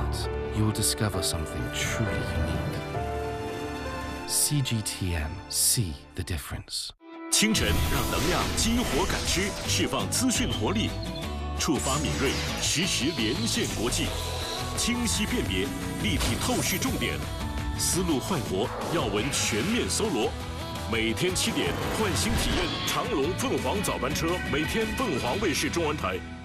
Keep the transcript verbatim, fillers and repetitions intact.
moment, you will discover something truly unique. C G T M, see the difference. 清晨让能量激活感知，释放资讯活力，触发敏锐，实时连线国际，清晰辨别，立体透视重点，思路焕活，要闻全面搜罗。每天七点，换新体验长龙凤凰早班车，每天凤凰卫视中文台。